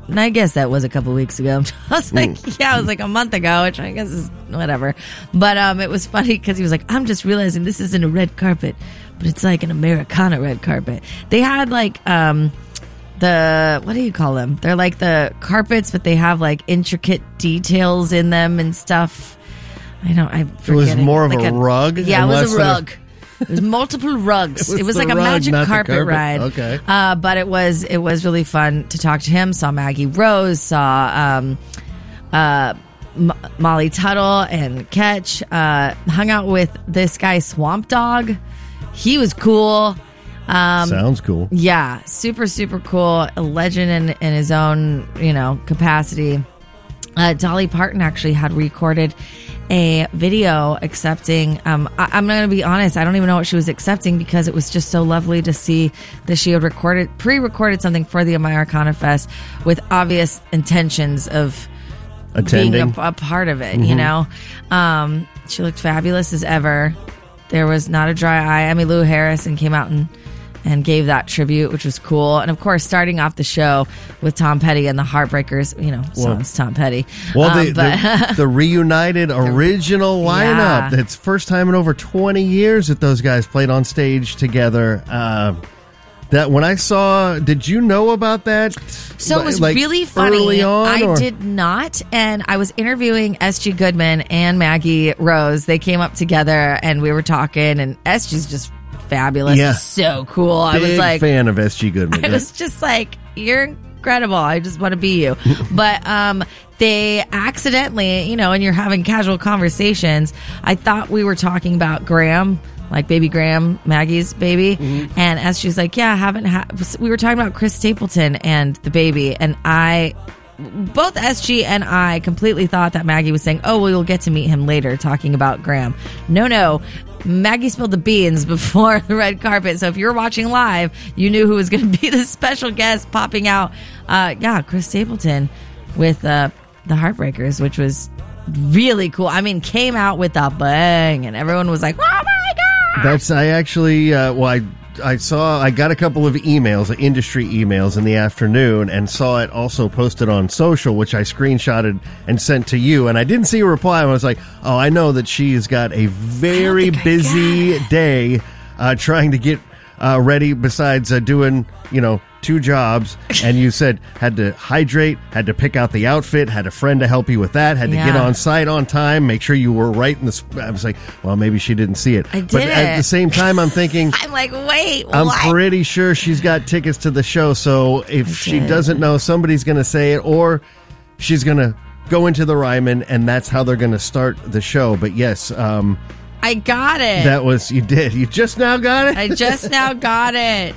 I guess that was a couple weeks ago. I was like, yeah, it was like a month ago, which I guess is whatever. But it was funny because he was like, I'm just realizing this isn't a red carpet, but it's like an Americana red carpet. They had like what do you call them? They're like the carpets, but they have like intricate details in them and stuff. I forget. It was more of a rug? Yeah, it was a rug. It was multiple rugs. It was like a magic carpet ride. Okay. But it was really fun to talk to him. Saw Maggie Rose, saw Molly Tuttle and Ketch. Hung out with this guy Swamp Dogg. He was cool. Sounds cool. Yeah, super, super cool. A legend in his own, capacity. Dolly Parton actually had recorded a video accepting. I'm going to be honest, I don't even know what she was accepting because it was just so lovely to see that she had pre-recorded something for the Americana Fest with obvious intentions of attending, being a part of it. She looked fabulous as ever. There was not a dry eye. Emmylou Harrison came out and gave that tribute, which was cool. And of course, starting off the show with Tom Petty and the Heartbreakers, songs Tom Petty. Well, the reunited original lineup. It's first time in over 20 years that those guys played on stage together. That when I saw, did you know about that? So it was really funny. I did not. And I was interviewing S.G. Goodman and Maggie Rose. They came up together and we were talking, and S.G.'s just fabulous. Yeah. So cool. I was like, fan of S.G. Goodman. I was just like, you're incredible. I just want to be you. But they accidentally, and you're having casual conversations. I thought we were talking about Graham, like baby Graham, Maggie's baby. Mm-hmm. And as she's like, yeah, we were talking about Chris Stapleton and the baby. And both SG and I completely thought that Maggie was saying, oh, we'll get to meet him later talking about Graham. No. Maggie spilled the beans before the red carpet. So if you're watching live, you knew who was going to be the special guest popping out. Chris Stapleton with the Heartbreakers, which was really cool. I mean, came out with a bang, and everyone was like, oh my God. I got a couple of emails, industry emails in the afternoon, and saw it also posted on social, which I screenshotted and sent to you. And I didn't see a reply. I was like, oh, I know that she's got a very busy day trying to get ready besides doing, 2 jobs. And you said had to hydrate, had to pick out the outfit, had a friend to help you with that, had to get on site on time, make sure you were right in the... I was like, well, maybe she didn't see it. I did. But at the same time, I'm thinking... I'm like, wait, I'm pretty sure she's got tickets to the show, so if she doesn't know, somebody's going to say it, or she's going to go into the Ryman, and that's how they're going to start the show. But yes... I got it. You did. You just now got it? I just now got it.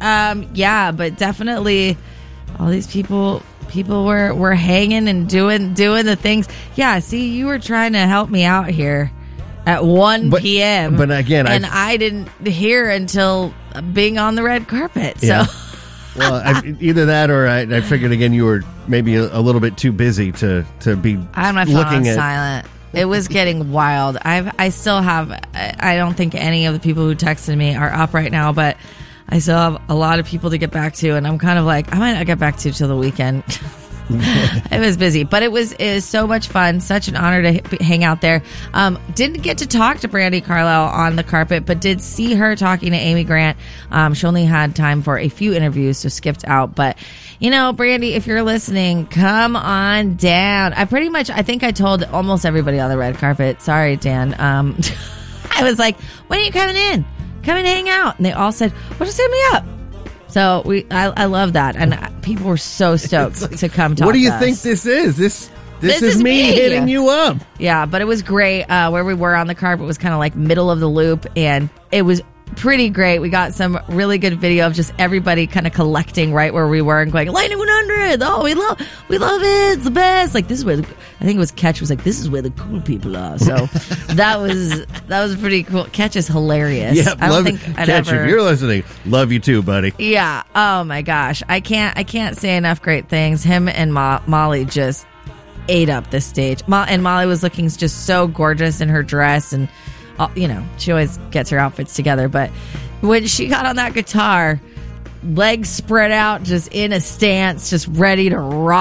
But definitely all these people were hanging and doing the things. Yeah, see, you were trying to help me out here at 1 p.m. But again, I didn't hear until being on the red carpet. So, yeah. Well, either that or I figured again you were maybe a little bit too busy to be I had my phone looking on at silent. It was getting wild. I still have. I don't think any of the people who texted me are up right now, but I still have a lot of people to get back to, and I'm kind of like, I might not get back to till the weekend. It was busy, but it was so much fun. Such an honor to hang out there. Didn't get to talk to Brandi Carlile on the carpet, but did see her talking to Amy Grant. She only had time for a few interviews, so skipped out. But, Brandi, if you're listening, come on down. I think I told almost everybody on the red carpet. Sorry, Dan. I was like, when are you coming in? Come and hang out. And they all said, well, just hit me up. So I love that, and people were so stoked to come talk. What do you to think us. this is? This is me hitting you up. Yeah, but it was great. Where we were on the carpet was kind of like middle of the loop, and it was pretty great. We got some really good video of just everybody kind of collecting right where we were and going, Lightning 100. Oh, we love it. It's the best. Like, this is where I think it was Ketch was like, this is where the cool people are. So that was pretty cool. Ketch is hilarious. Yeah, I don't think I'd Ketch, ever... if you're listening, love you too, buddy. Yeah. Oh my gosh. I can't say enough great things. Him and Molly just ate up the stage. And Molly was looking just so gorgeous in her dress, and she always gets her outfits together, but when she got on that guitar, legs spread out, just in a stance, just ready to rock.